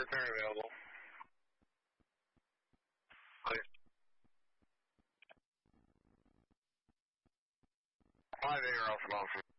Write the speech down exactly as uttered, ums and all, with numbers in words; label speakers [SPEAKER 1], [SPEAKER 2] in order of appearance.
[SPEAKER 1] for turn available. Clear. five eight Alpha Alpha.